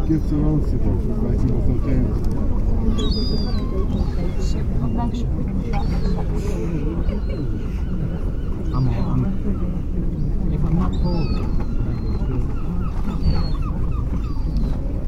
gets around it, it's like it was okay.